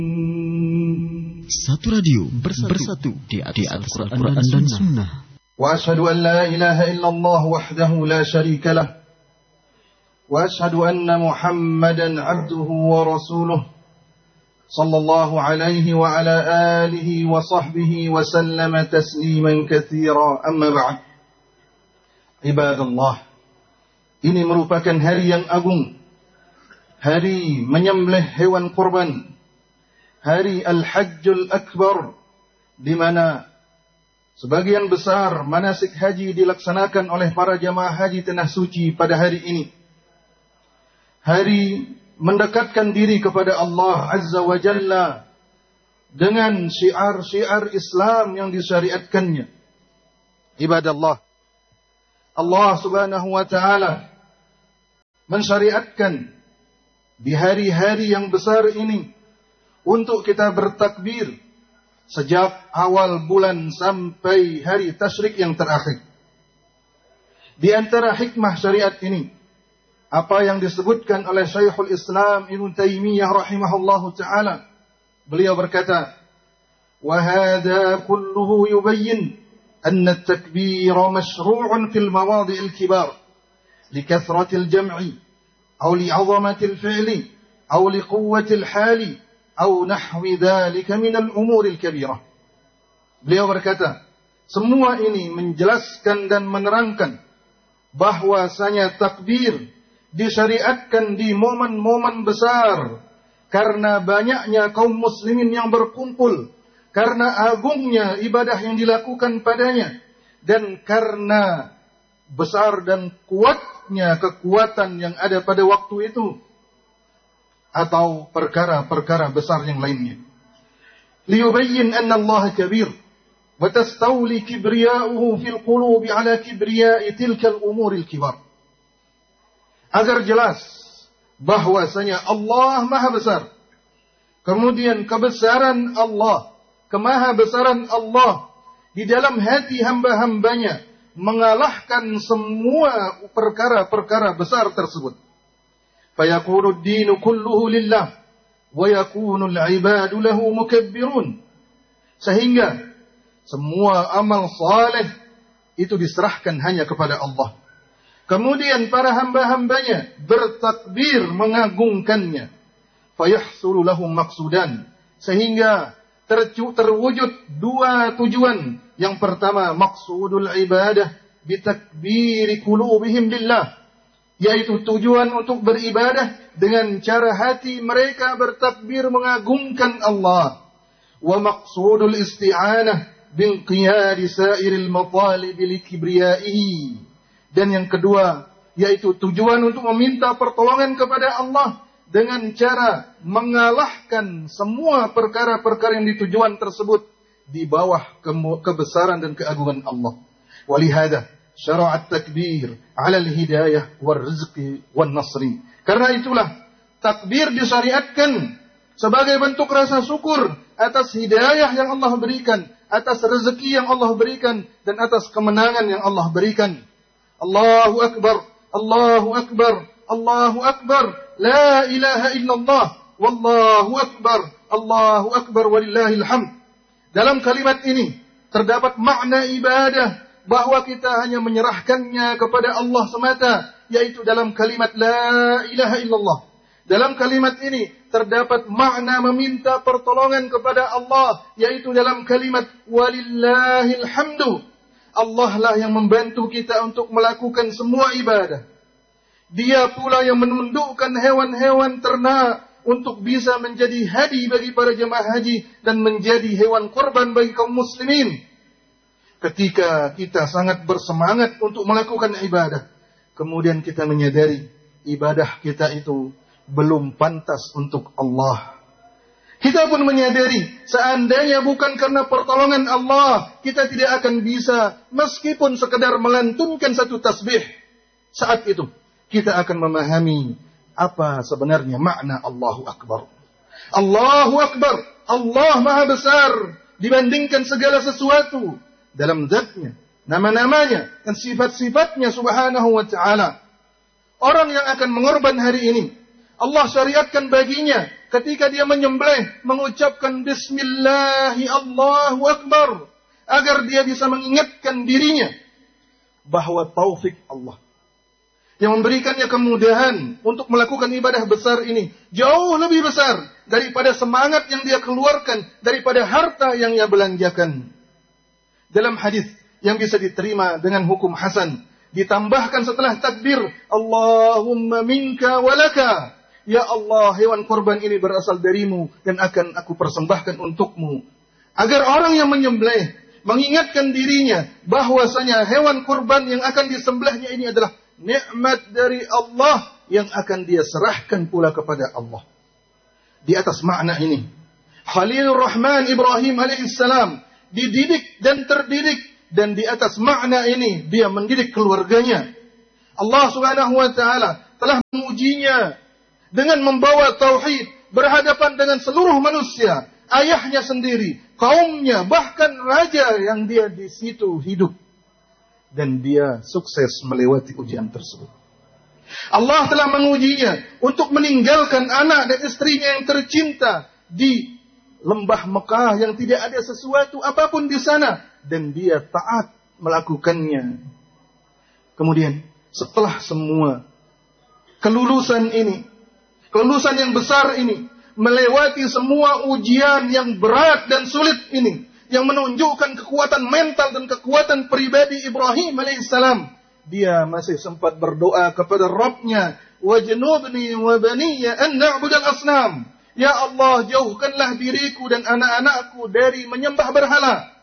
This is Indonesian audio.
Satu radio bersatu di atas Al-Quran dan Sunnah. Wa ashhadu an la ilaha illallah wahdahu la syarika lah. Wa ashhadu anna Muhammadan abduhu wa rasuluh. Sallallahu alaihi wa ala alihi wa sahbihi wa sallama tasliman katsira. Amma ba'd. Ibadallah. Ini merupakan hari yang agung. Hari menyembelih hewan kurban. Hari Al-Hajjul Akbar, di mana sebagian besar manasik haji dilaksanakan oleh para jamaah haji tanah suci pada hari ini. Hari mendekatkan diri kepada Allah Azza wa Jalla dengan syiar-syiar Islam yang disyariatkannya. Ibadallah, Allah Subhanahu wa Ta'ala mensyariatkan di hari-hari yang besar ini untuk kita bertakbir sejak awal bulan sampai hari tasyrik yang terakhir. Di antara hikmah syariat ini, apa yang disebutkan oleh Syekhul Islam Ibnu Taimiyah rahimahullahu ta'ala. Beliau berkata, وَهَذَا كُلُّهُ يُبَيِّنْ أَنَّ التَّكْبِيرَ مَشْرُوعٌ فِي الْمَوَاضِعِ الْكِبَارِ لِكَثْرَةِ الْجَمْعِ أو لعظمة الفعل أو لقوة الحال أو نحو ذلك من الأمور الكبيرة. Beliau berkata, semua ini menjelaskan dan menerangkan bahwasanya takbir disyariatkan di momen-momen besar karena banyaknya kaum muslimin yang berkumpul, karena agungnya ibadah yang dilakukan padanya, dan karena besar dan kuatnya kekuatan yang ada pada waktu itu, atau perkara-perkara besar yang lainnya. Liyubayyin anna Allah kabir wa tastawli kibriya'uhu fil qulubi ala kibriya'i tilka al-umur al-kibar. Agar jelas bahwasanya Allah Maha Besar. Kemudian kebesaran Allah, kemahabesaran Allah di dalam hati hamba-hambanya mengalahkan semua perkara-perkara besar tersebut. Fayakunu ad-dinu kulluhu lillah wa yakunu al-ibadu lahu mukabbirun. Sehingga semua amal saleh itu diserahkan hanya kepada Allah. Kemudian para hamba-hambanya bertakbir mengagungkannya. Fayahsulu lahum maqsudan. Sehingga terwujud dua tujuan. Yang pertama, maqsudul ibadah bitakbiri qulubihim lillah, yaitu tujuan untuk beribadah dengan cara hati mereka bertakbir mengagungkan Allah. Wa maqsudul isti'anah binqiyadi sairil matalib likibriyaihi. Dan yang kedua, yaitu tujuan untuk meminta pertolongan kepada Allah dengan cara mengalahkan semua perkara-perkara yang ditujuan tersebut di bawah kebesaran dan keagungan Allah. Walihada syara'at takbir 'ala al-hidayah war-rizqi wan-nasri. Karena itulah takbir disyariatkan sebagai bentuk rasa syukur atas hidayah yang Allah berikan, atas rezeki yang Allah berikan, dan atas kemenangan yang Allah berikan. Allahu akbar, Allahu akbar, Allahu akbar, la ilaha illallah, wallahu akbar, Allahu akbar walillahil hamd. Dalam kalimat ini terdapat makna ibadah, bahwa kita hanya menyerahkannya kepada Allah semata, yaitu dalam kalimat la ilaha illallah. Dalam kalimat ini terdapat makna meminta pertolongan kepada Allah, yaitu dalam kalimat walillahil hamdu. Allah lah yang membantu kita untuk melakukan semua ibadah. Dia pula yang menundukkan hewan-hewan ternak untuk bisa menjadi hadi bagi para jemaah haji dan menjadi hewan kurban bagi kaum muslimin. Ketika kita sangat bersemangat untuk melakukan ibadah, kemudian kita menyadari ibadah kita itu belum pantas untuk Allah. Kita pun menyadari seandainya bukan karena pertolongan Allah, kita tidak akan bisa meskipun sekedar melantunkan satu tasbih. Saat itu kita akan memahami apa sebenarnya makna Allahu Akbar. Allahu Akbar, Allah Maha Besar dibandingkan segala sesuatu dalam zatnya, nama-namanya, dan sifat-sifatnya subhanahu wa ta'ala. Orang yang akan mengorban hari ini, Allah syariatkan baginya ketika dia menyembelih mengucapkan Bismillahi Allahu Akbar, agar dia bisa mengingatkan dirinya bahwa taufik Allah yang memberikannya kemudahan untuk melakukan ibadah besar ini jauh lebih besar daripada semangat yang dia keluarkan, daripada harta yang dia belanjakan. Dalam hadis yang bisa diterima dengan hukum hasan, ditambahkan setelah takbir, Allahumma minka walaka. Ya Allah, hewan kurban ini berasal darimu dan akan aku persembahkan untukmu. Agar orang yang menyembelih mengingatkan dirinya bahwasanya hewan kurban yang akan disembelihnya ini adalah nikmat dari Allah yang akan dia serahkan pula kepada Allah. Di atas makna ini, Khalilur Rahman Ibrahim alaihissalam dididik dan terdidik, dan di atas makna ini dia mendidik keluarganya. Allah Subhanahu wa taala telah mengujinya dengan membawa tauhid berhadapan dengan seluruh manusia, ayahnya sendiri, kaumnya, bahkan raja yang dia di situ hidup. Dan dia sukses melewati ujian tersebut. Allah telah mengujinya untuk meninggalkan anak dan istrinya yang tercinta di lembah Mekah yang tidak ada sesuatu apapun di sana, dan dia taat melakukannya. Kemudian setelah semua kelulusan ini, kelulusan yang besar ini, melewati semua ujian yang berat dan sulit ini, yang menunjukkan kekuatan mental dan kekuatan pribadi Ibrahim alaihissalam, dia masih sempat berdoa kepada Rabbnya, wajnubni wa baniya an na'budal asnam. Ya Allah, jauhkanlah diriku dan anak-anakku dari menyembah berhala.